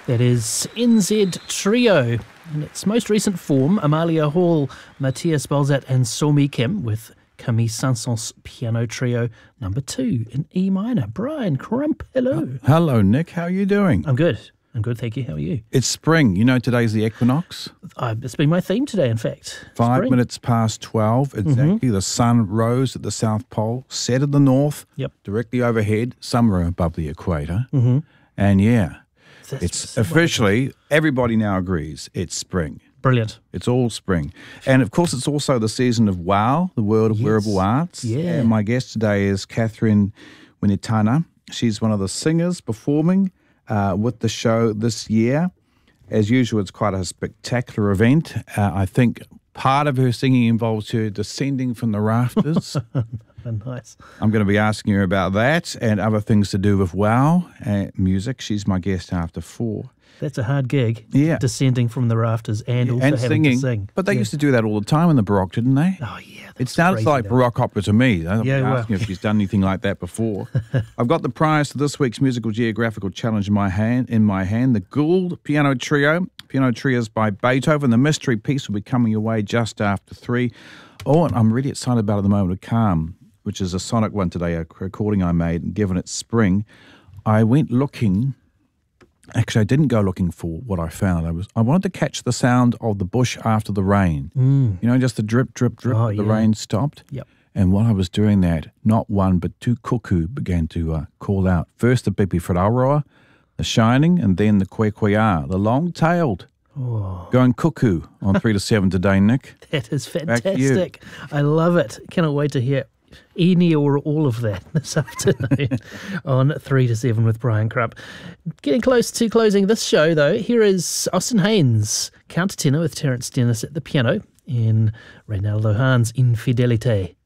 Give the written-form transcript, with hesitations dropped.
That is NZ Trio. In its most recent form, Amalia Hall, Matthias Balzat and Somi Kim with Camille Saint-Saëns Piano Trio number 2 in E minor. Brian Crump, hello. Hello, Nick. How are you doing? I'm good, thank you. How are you? It's spring. You know today's the equinox. It's been my theme today, in fact. 5 minutes past 12, exactly. The sun rose at the South Pole, set at the north, directly overhead, somewhere above the equator. And yeah, it's officially, everybody now agrees, it's spring. Brilliant. It's all spring. And of course, it's also the season of WOW, the World of Wearable Arts. Yeah. And my guest today is Catherine Winitana. She's one of the singers performing with the show this year. As usual, it's quite a spectacular event. I think part of her singing involves her descending from the rafters. Nice. I'm going to be asking her about that and other things to do with WOW music. She's my guest after 4. That's a hard gig. Yeah. Descending from the rafters and also having singing. to sing. But they used to do that all the time in the Baroque, didn't they? Oh, yeah. It sounds like Baroque opera to me. I'm asking if she's done anything like that before. I've got the prize to this week's Musical Geographical Challenge in my hand, the Gould Piano Trio. Piano Trios by Beethoven. The mystery piece will be coming your way just after 3. Oh, and I'm really excited about at the moment, Calm, which is a sonic one today, a recording I made, and given it's spring, I went looking. Actually, I didn't go looking for what I found. I wanted to catch the sound of the bush after the rain. You know, just the drip, drip, drip. The rain stopped. Yep. And while I was doing that, not one but 2 cuckoo began to call out. First the Pipi Wharaoroa, the shining, and then the Kwe-Kwe-a, the long-tailed. Going cuckoo on 3 to 7 today, Nick. That is fantastic. I love it. Cannot wait to hear any or all of that this afternoon on 3 to 7 with Brian Crump. Getting close to closing this show, though, here is Austin Haynes, countertenor with Terence Dennis at the piano in Reynaldo Hahn's Infidelité.